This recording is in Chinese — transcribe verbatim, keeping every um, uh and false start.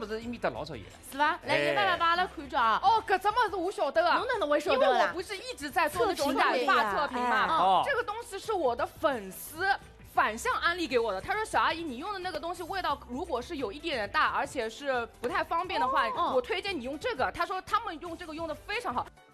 么子伊面搭老少爷。 是吧？来，一爸爸帮阿拉看着啊。 哦，搿只么子我晓得啊。 侬哪能会晓因为得啦？ 我不是一直在做那种染发测评嘛。 哦。 这个东西是我的粉丝。 反向安利给我的，他说：“小阿姨，你用的那个东西味道如果是有一点点大，而且是不太方便的话，哦、我推荐你用这个。”他说他们用这个用的非常好。